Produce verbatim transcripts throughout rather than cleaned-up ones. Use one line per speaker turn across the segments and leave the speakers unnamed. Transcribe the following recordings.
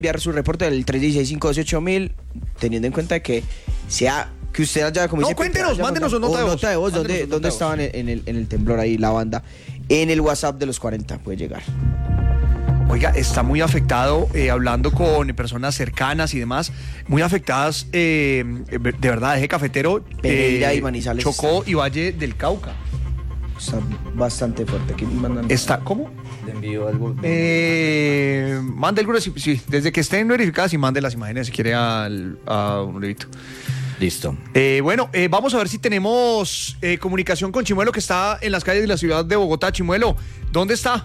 enviar su reporte del tres uno seis, cinco uno ocho mil, teniendo en cuenta que sea que usted haya como
no,
dice,
cuéntenos,
haya
mándenos una nota de voz.
Nota de voz ¿Dónde, dónde estaban en, en, el, en el temblor ahí la banda? En el WhatsApp de los cuarenta puede llegar.
Oiga, está muy afectado, eh, hablando con personas cercanas y demás, muy afectadas, eh, de verdad, Eje Cafetero,
Pereira
eh,
y Manizales.
Chocó y Valle del Cauca.
Está bastante fuerte. ¿Quién mandan?
Está, ¿cómo?
¿Le envío algo?
Eh, mande algunas, sí, desde que estén verificadas y mande las imágenes si quiere al, a un levito.
Listo.
Eh, bueno, eh, vamos a ver si tenemos eh, comunicación con Chimuelo, que está en las calles de la ciudad de Bogotá. Chimuelo, ¿dónde está?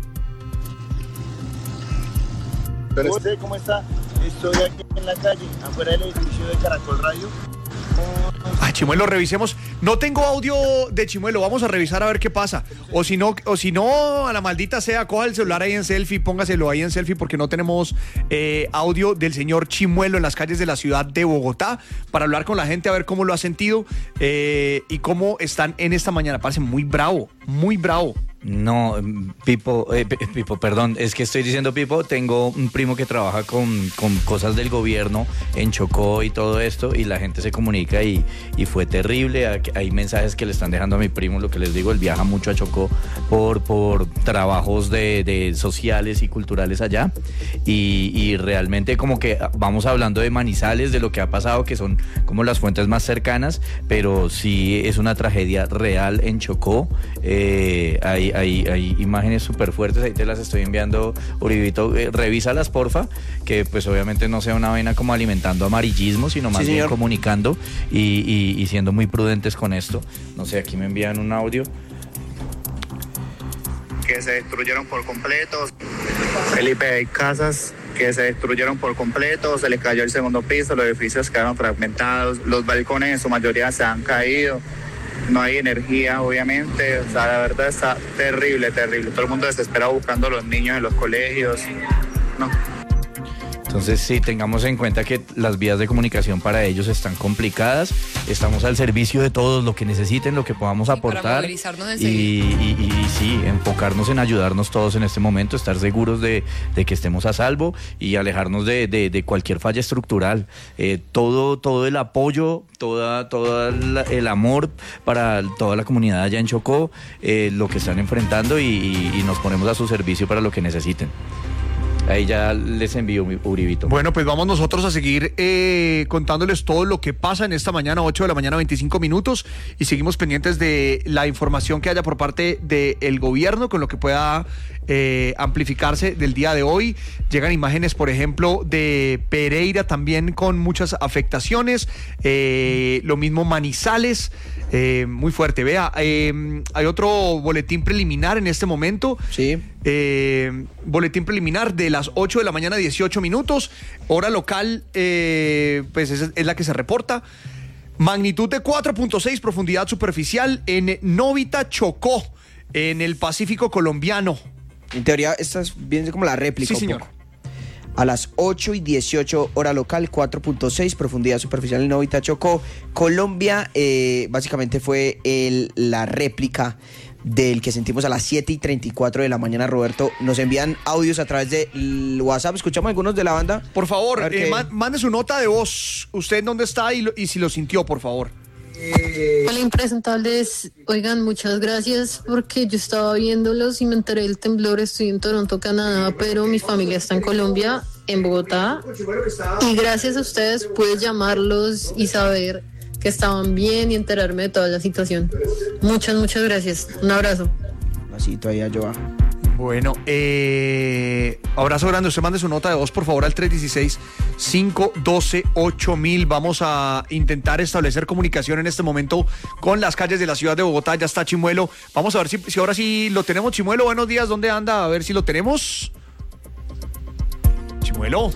José, ¿cómo está? Estoy aquí en la calle, afuera del edificio de Caracol Radio.
Ah, Chimuelo, revisemos. No tengo audio de Chimuelo, vamos a revisar a ver qué pasa. O si no, o si no, a la maldita sea, coja el celular ahí en selfie, póngaselo ahí en selfie, porque no tenemos eh, audio del señor Chimuelo en las calles de la ciudad de Bogotá, para hablar con la gente, a ver cómo lo ha sentido eh, y cómo están en esta mañana. Parece muy bravo, muy bravo.
No, Pipo, eh, Pipo, perdón, es que estoy diciendo Pipo, tengo un primo que trabaja con, con cosas del gobierno en Chocó y todo esto, y la gente se comunica y, y fue terrible. Hay mensajes que le están dejando a mi primo, lo que les digo, él viaja mucho a Chocó por, por trabajos de, de sociales y culturales allá, y, y realmente como que vamos hablando de Manizales, de lo que ha pasado, que son como las fuentes más cercanas, pero sí es una tragedia real en Chocó. eh, hay Hay, hay imágenes súper fuertes, ahí te las estoy enviando, Uribito, eh, revísalas porfa, que pues obviamente no sea una vaina como alimentando amarillismo, sino más
sí,
bien
señor.
comunicando y, y, y siendo muy prudentes con esto. No sé, aquí me envían un audio.
Que se destruyeron por completo. Felipe, hay casas que se destruyeron por completo, se les cayó el segundo piso, los edificios quedaron fragmentados, los balcones en su mayoría se han caído. No hay energía, obviamente, o sea, la verdad está terrible, terrible. Todo el mundo desespera buscando a los niños en los colegios, no.
Entonces sí, tengamos en cuenta que las vías de comunicación para ellos están complicadas. Estamos al servicio de todos, lo que necesiten, lo que podamos
Sí,
aportar.
para movilizarnos
y,
enseguida.
y, y, y sí, enfocarnos en ayudarnos todos en este momento, estar seguros de, de que estemos a salvo y alejarnos de, de, de cualquier falla estructural. Eh, todo, todo el apoyo, toda, todo la, el amor para toda la comunidad allá en Chocó, eh, lo que están enfrentando y, y, y nos ponemos a su servicio para lo que necesiten. Ahí ya les envío mi Uribito.
Bueno, pues vamos nosotros a seguir eh, contándoles todo lo que pasa en esta mañana, ocho de la mañana, veinticinco minutos, y seguimos pendientes de la información que haya por parte del gobierno con lo que pueda eh, amplificarse del día de hoy. Llegan imágenes, por ejemplo, de Pereira también con muchas afectaciones, eh, lo mismo Manizales. Eh, muy fuerte, vea, eh, hay otro boletín preliminar en este momento.
Sí.
Eh, boletín preliminar de las ocho de la mañana, dieciocho minutos, hora local, eh, pues es, es la que se reporta. Magnitud de cuatro punto seis, profundidad superficial en Novita, Chocó, en el Pacífico colombiano.
En teoría, esta es bien como la réplica.
Sí, señor.
Un poco. A las ocho y dieciocho hora local, cuatro punto seis, profundidad superficial en Novita, Chocó, Colombia. Eh, básicamente fue el, la réplica del que sentimos a las siete y treinta y cuatro de la mañana. Roberto, nos envían audios a través de WhatsApp. Escuchamos algunos de la banda.
Por favor, eh,
qué...
man, mande su nota de voz. ¿Usted en dónde está y, lo, y si lo sintió, por favor?
Hola, impresentables. Oigan, muchas gracias porque yo estaba viéndolos y me enteré del temblor. Estoy en Toronto, Canadá, pero mi familia está en Colombia, en Bogotá. Y gracias a ustedes pude llamarlos y saber que estaban bien y enterarme de toda la situación. Muchas, muchas gracias. Un abrazo.
Así todavía Joa.
Bueno, eh, abrazo grande. Usted mande su nota de voz, por favor, al tres uno seis, cinco uno dos, ocho mil. Vamos a intentar establecer comunicación en este momento con las calles de la ciudad de Bogotá. Ya está Chimuelo. Vamos a ver si, si ahora sí lo tenemos. Chimuelo, buenos días. ¿Dónde anda? A ver si lo tenemos. Chimuelo.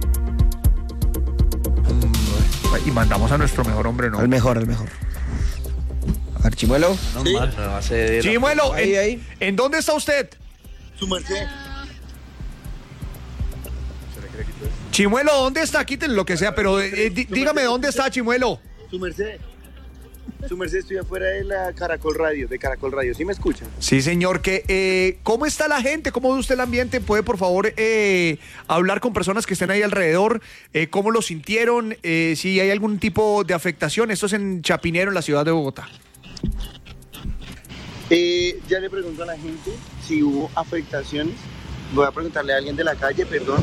Y mandamos a nuestro mejor hombre, ¿no?
Al mejor, al mejor. A ver, Chimuelo.
No,
Sí.
mal, me va a ceder.
Chimuelo,
Ahí,
¿en,
ahí.
¿en dónde está usted?
Su merced.
Chimuelo, ¿dónde está? Quítenle lo que sea, pero eh, dí- dígame dónde está Chimuelo.
Su merced. Su merced, estoy afuera de la Caracol Radio, de Caracol Radio. ¿Sí me escuchan?
Sí, señor. Que, eh, ¿cómo está la gente? ¿Cómo ve usted el ambiente? ¿Puede, por favor, eh, hablar con personas que estén ahí alrededor? Eh, ¿Cómo lo sintieron? Eh, si hay algún tipo de afectación. Esto es en Chapinero, en la ciudad de Bogotá.
Eh, ya le pregunto a la gente si hubo afectaciones. Voy a preguntarle a alguien de la calle, perdón.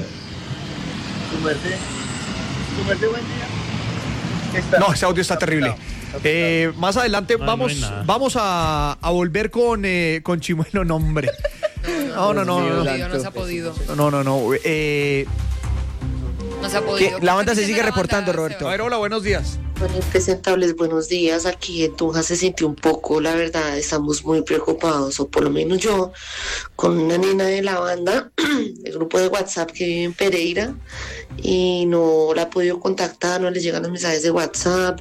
Su merced, su merced, buen día. Está,
no, ese audio está, está terrible.
Está
eh, más adelante
no,
vamos,
no
vamos a, a volver con, eh, con Chimuelo, nombre. No, no, no.
No,
No,
no, no se ha podido.
no, no. no. Eh,
No se ha podido.
La banda se sigue
La banda,
reportando,
Seba.
Roberto.
a ver, hola, buenos días.
Bueno, impresentables, buenos días. Aquí en Tunja se sintió un poco, la verdad, estamos muy preocupados, o por lo menos yo, con una nena de la banda, el grupo de WhatsApp que vive en Pereira, y no la he podido contactar, no le llegan los mensajes de WhatsApp,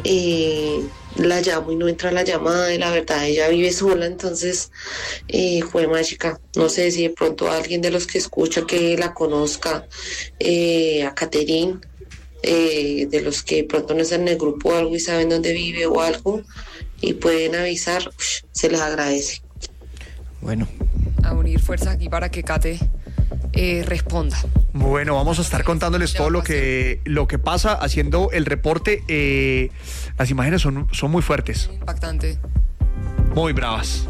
eh, la llamo y no entra la llamada, y la verdad, ella vive sola, entonces eh, fue mágica. No sé si de pronto alguien de los que escucha que la conozca, eh, a Caterín, Eh, de los que pronto no están en el grupo o algo y saben dónde vive o algo y pueden avisar, uff, se les agradece.
Bueno.
A unir fuerzas aquí para que Kate eh, responda.
Bueno, vamos a estar contándoles todo lo que, lo que pasa, haciendo el reporte. Eh, las imágenes son, son muy fuertes.
Impactante.
Muy bravas.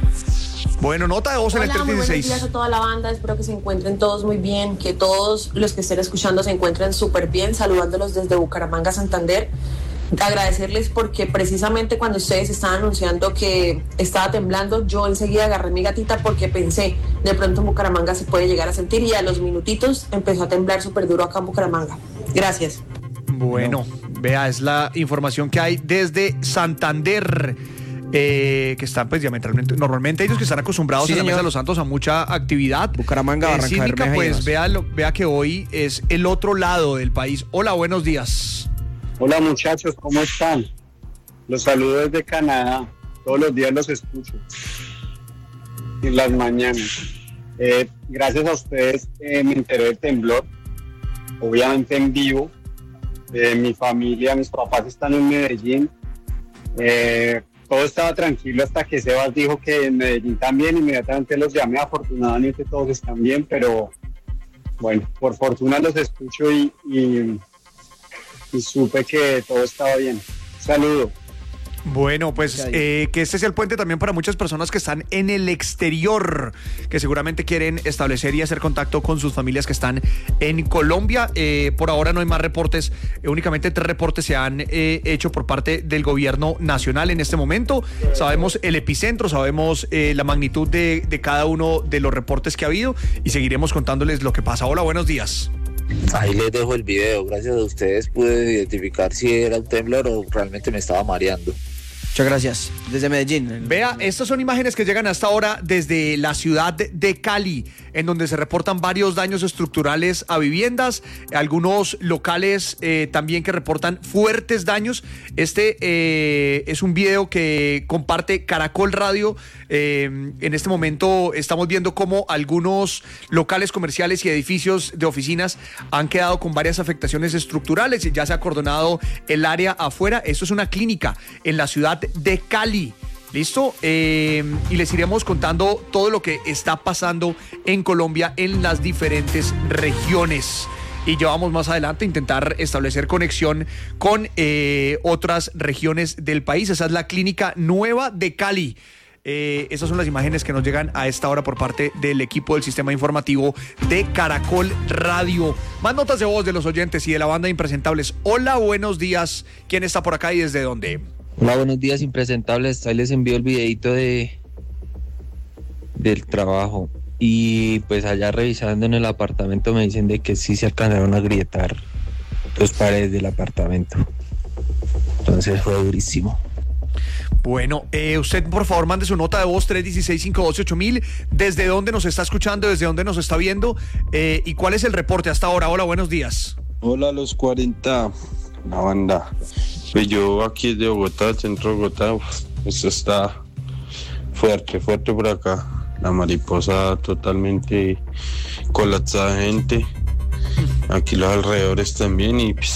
Bueno, nota de voz en el
Hola,
tres
muy buenos
dieciséis.
días a toda la banda, espero que se encuentren todos muy bien, que todos los que estén escuchando se encuentren súper bien, saludándolos desde Bucaramanga, Santander. Agradecerles porque precisamente cuando ustedes estaban anunciando que estaba temblando, yo enseguida agarré mi gatita porque pensé, de pronto en Bucaramanga se puede llegar a sentir, y a los minutitos empezó a temblar súper duro acá en Bucaramanga. Gracias.
Bueno, vea, es la información que hay desde Santander. Eh, que están pues diametralmente, normalmente ellos que están acostumbrados
Sí,
en la
señor.
Mesa de los Santos a mucha actividad.
Bucaramanga,
eh,
Barranca
sísmica,
Bermeja y
pues
demás.
vea, lo- vea que hoy es el otro lado del país. Hola, buenos días.
Hola muchachos, ¿cómo están? Los saludo desde Canadá, todos los días los escucho, en las mañanas. Eh, gracias a ustedes eh, me enteré del temblor, obviamente en vivo. Eh, mi familia, mis papás están en Medellín. Eh, todo estaba tranquilo hasta que Sebas dijo que en Medellín también, inmediatamente los llamé, afortunadamente todos están bien, pero bueno, por fortuna los escucho y, y, y supe que todo estaba bien. Saludo.
Bueno, pues eh, que este es el puente también para muchas personas que están en el exterior, que seguramente quieren establecer y hacer contacto con sus familias que están en Colombia. Eh, por ahora no hay más reportes, eh, únicamente tres reportes se han eh, hecho por parte del gobierno nacional en este momento. Sabemos el epicentro, sabemos eh, la magnitud de, de cada uno de los reportes que ha habido y seguiremos contándoles lo que pasa. Hola, buenos días.
Ahí les dejo el video. Gracias a ustedes pude identificar si era un temblor o realmente me estaba mareando.
Muchas gracias. Desde Medellín.
Vea, estas son imágenes que llegan hasta ahora desde la ciudad de Cali, en donde se reportan varios daños estructurales a viviendas, algunos locales eh, también que reportan fuertes daños. Este eh, es un video que comparte Caracol Radio. Eh, en este momento estamos viendo cómo algunos locales comerciales y edificios de oficinas han quedado con varias afectaciones estructurales. Ya se ha acordonado el área afuera. Esto es una clínica en la ciudad de Cali. ¿Listo? Eh, y les iremos contando todo lo que está pasando en Colombia en las diferentes regiones. Y ya vamos más adelante a intentar establecer conexión con eh, otras regiones del país. Esa es la clínica nueva de Cali. Eh, esas son las imágenes que nos llegan a esta hora por parte del equipo del sistema informativo de Caracol Radio. Más notas de voz de los oyentes y de la banda de Impresentables. Hola, buenos días. ¿Quién está por acá y desde dónde?
Hola, buenos días, Impresentables. Ahí les envío el videito de del trabajo. Y pues allá revisando en el apartamento me dicen de que sí se alcanzaron a agrietar dos paredes del apartamento. Entonces fue durísimo.
Bueno, eh, usted por favor mande su nota de voz tres uno seis, cinco uno ocho mil. ¿Desde dónde nos está escuchando? ¿Desde dónde nos está viendo? Eh, ¿Y cuál es el reporte hasta ahora? Hola, buenos días.
Hola, los cuarenta, la banda. Pues yo aquí de Bogotá, centro de Bogotá, uf, esto está fuerte, fuerte por acá. La mariposa totalmente colapsada de gente. Aquí los alrededores también y pues,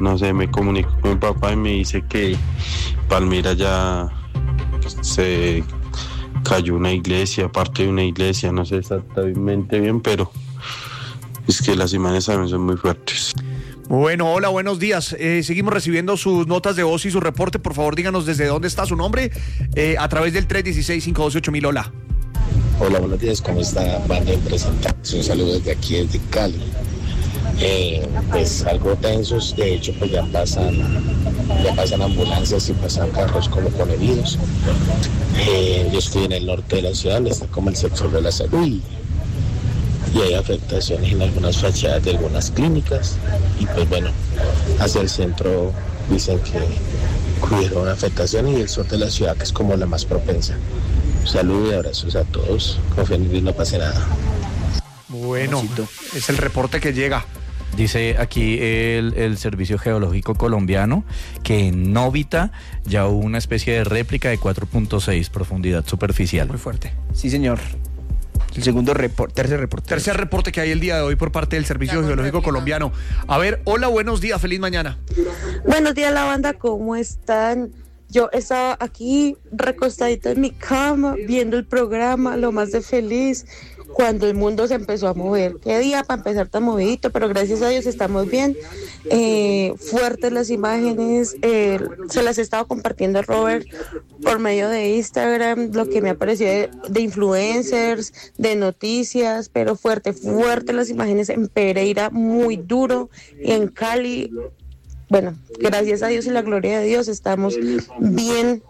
no sé, me comunico con mi papá y me dice que Palmira ya se cayó una iglesia, parte de una iglesia, no sé exactamente bien, pero es que las imágenes también son muy fuertes.
Bueno, hola, buenos días. Eh, seguimos recibiendo sus notas de voz y su reporte. Por favor, díganos desde dónde está su nombre eh, a través del tres uno seis, cinco uno ocho mil. Hola.
Hola, buenos días. ¿Cómo está? Banda Representantes. Un saludo desde aquí, desde Cali. Eh, pues algo tensos. De hecho, pues ya pasan, ya pasan ambulancias y pasan carros como con heridos. Eh, yo estoy en el norte de la ciudad, está como el sector de la salud. Y, y hay afectaciones en algunas fachadas de algunas clínicas y pues bueno, hacia el centro dicen que hubieron afectaciones y el sur de la ciudad que es como la más propensa. Saludos y abrazos a todos, confíen en que no pase nada.
Bueno, es el reporte que llega.
Dice aquí el, el Servicio Geológico Colombiano que en Novita ya hubo una especie de réplica de cuatro punto seis profundidad superficial.
Muy fuerte.
Sí, señor. El segundo reporte, tercer reporte.
Tercer reporte que hay el día de hoy por parte del Servicio Geológico Colombiano. A ver, hola, buenos días, feliz mañana.
Buenos días, la banda, ¿cómo están? Yo estaba aquí recostadita en mi cama, viendo el programa, lo más de feliz, cuando el mundo se empezó a mover. Qué día para empezar tan movidito, pero gracias a Dios estamos bien. Eh, fuertes las imágenes, eh, se las he estado compartiendo a Robert por medio de Instagram, lo que me ha parecido de, de influencers, de noticias, pero fuerte, fuerte las imágenes en Pereira, muy duro, y en Cali. Bueno, gracias a Dios y la gloria de Dios estamos bien.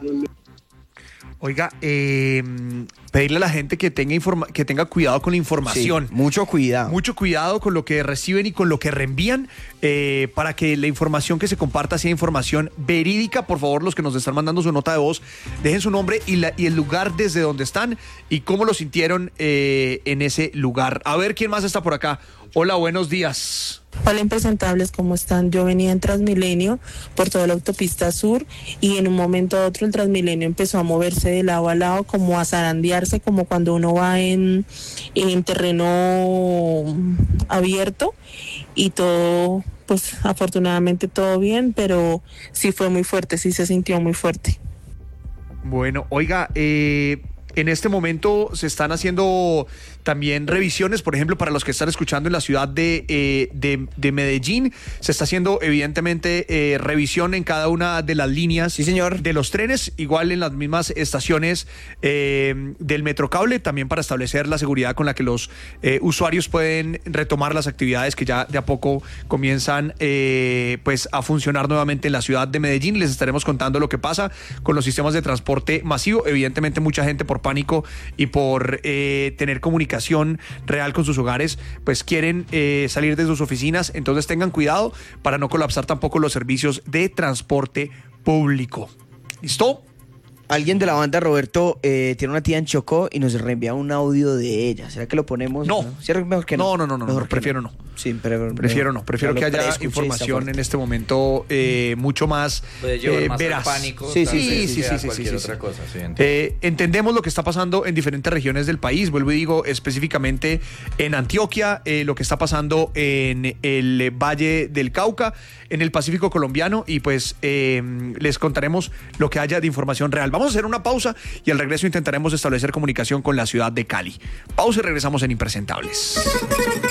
Oiga, eh, pedirle a la gente que tenga informa- que tenga cuidado con la información.
Sí, mucho cuidado.
Mucho cuidado con lo que reciben y con lo que reenvían eh, para que la información que se comparta sea información verídica. Por favor, los que nos están mandando su nota de voz, dejen su nombre y, la, y el lugar desde donde están y cómo lo sintieron eh, en ese lugar. A ver, ¿quién más está por acá? Hola, buenos días.
Hola, impresentables, ¿cómo están? Yo venía en Transmilenio por toda la autopista sur y en un momento a otro el Transmilenio empezó a moverse de lado a lado, como a zarandearse, como cuando uno va en, en terreno abierto, y todo, pues afortunadamente todo bien, pero sí fue muy fuerte, sí se sintió muy fuerte.
Bueno, oiga, eh... en este momento se están haciendo también revisiones, por ejemplo, para los que están escuchando en la ciudad de, eh, de, de Medellín, se está haciendo evidentemente eh, revisión en cada una de las líneas
sí, señor.
de los trenes, igual en las mismas estaciones eh, del Metrocable, también para establecer la seguridad con la que los eh, usuarios pueden retomar las actividades que ya de a poco comienzan eh, pues a funcionar nuevamente en la ciudad de Medellín. Les estaremos contando lo que pasa con los sistemas de transporte masivo. Evidentemente mucha gente por pánico y por eh, tener comunicación real con sus hogares, pues quieren eh, salir de sus oficinas, entonces tengan cuidado para no colapsar tampoco los servicios de transporte público. ¿Listo?
Alguien de la banda, Roberto, eh, tiene una tía en Chocó y nos reenvía un audio de ella. ¿Será que lo ponemos?
No.
¿No? ¿Será mejor que no?
No, no, no, no, no prefiero no.
Sí, pero,
prefiero no. Prefiero que haya información en este momento eh, mucho más
Puede llevar
eh,
más
veraz.
al pánico.
Sí,
tal
sí,
vez
sí,
que
sí,
a
sí,
cualquier
sí, sí,
otra
sí.
cosa, sí,
Eh, entendemos lo que está pasando en diferentes regiones del país. Vuelvo y digo, específicamente en Antioquia, eh, lo que está pasando en el Valle del Cauca, en el Pacífico colombiano, y pues eh, les contaremos lo que haya de información real. Vamos a hacer una pausa y al regreso intentaremos establecer comunicación con la ciudad de Cali. Pausa y regresamos en Impresentables.